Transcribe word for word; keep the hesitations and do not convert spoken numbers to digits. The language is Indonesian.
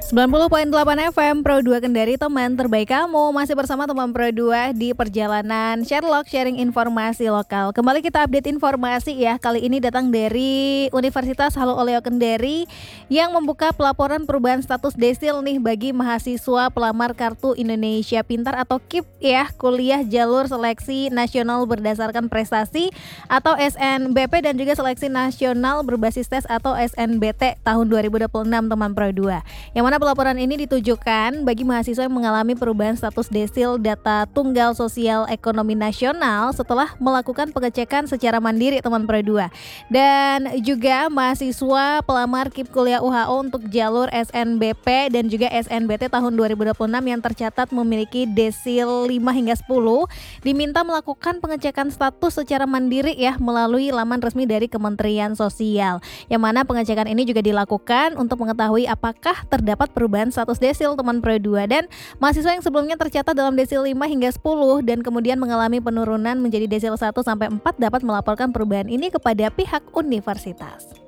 sembilan puluh koma delapan F M Pro dua Kendari, teman terbaik kamu. Masih bersama teman Pro dua di perjalanan Sherlock, sharing informasi lokal. Kembali kita update informasi ya. Kali ini datang dari Universitas Halo Oleo Kendari yang membuka pelaporan perubahan status desil nih bagi mahasiswa pelamar Kartu Indonesia Pintar atau K I P ya, kuliah jalur seleksi nasional berdasarkan prestasi atau S N B P dan juga seleksi nasional berbasis tes atau S N B T tahun dua ribu dua puluh enam teman Pro dua. Yang mana pelaporan ini ditujukan bagi mahasiswa yang mengalami perubahan status desil data tunggal sosial ekonomi nasional setelah melakukan pengecekan secara mandiri teman Pro dua. Dan juga mahasiswa pelamar K I P kuliah U H O untuk jalur S N B P dan juga S N B T tahun dua ribu dua puluh enam yang tercatat memiliki desil lima hingga sepuluh diminta melakukan pengecekan status secara mandiri ya melalui laman resmi dari Kementerian Sosial. Yang mana pengecekan ini juga dilakukan untuk mengetahui apakah terdapat perubahan status desil teman Pro dua, dan mahasiswa yang sebelumnya tercatat dalam desil lima hingga sepuluh dan kemudian mengalami penurunan menjadi desil satu sampai empat dapat melaporkan perubahan ini kepada pihak universitas.